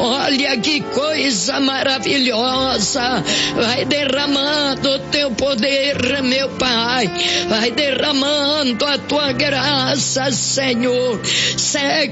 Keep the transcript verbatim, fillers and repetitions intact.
Olha que coisa maravilhosa. Vai derramando o teu poder, meu Pai. Vai derramando a tua graça, Senhor. Segue